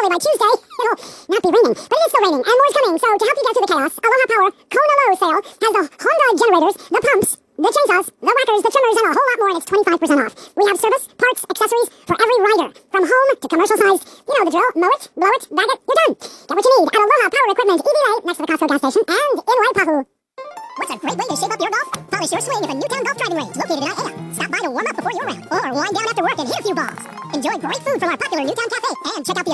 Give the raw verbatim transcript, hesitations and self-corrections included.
hopefully by Tuesday, it'll not be raining. But it is still raining, and more is coming. So to help you get through the chaos, Aloha Power Kona Low sale has the Honda generators, the pumps, the chainsaws, the whackers, the trimmers, and a whole lot more, and it's twenty-five percent off. We have service, parts, accessories for every rider, from home to commercial size. You know the drill. Mow it, blow it, bag it, you're done. Get what you need at Aloha Power Equipment, E B A, next to the Costco gas station, and in Waipahu. What's a great way to shape up your golf? Polish your swing at the Newtown Golf Driving Range, located in Aiea. Stop by to warm up before your round, or wind down after work and hit a few balls. Enjoy great food from our popular Newtown Cafe, and check out the